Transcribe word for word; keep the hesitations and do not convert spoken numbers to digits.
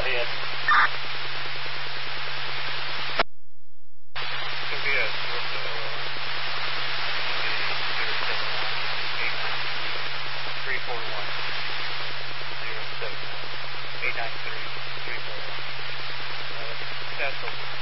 ahead. So we have what's the zero seven one eight nine three four one zero seven one eight nine three three four one. Uh, that's over.